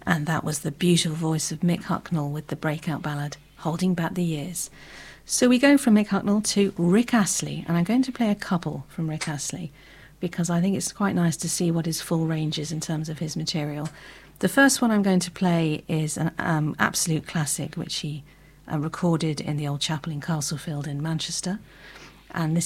And that was the beautiful voice of Mick Hucknall with the breakout ballad, Holding Back the Years. So we go from Mick Hucknall to Rick Astley, and I'm going to play a couple from Rick Astley because I think it's quite nice to see what his full range is in terms of his material. The first one I'm going to play is an absolute classic, which he recorded in the old chapel in Castlefield in Manchester. And this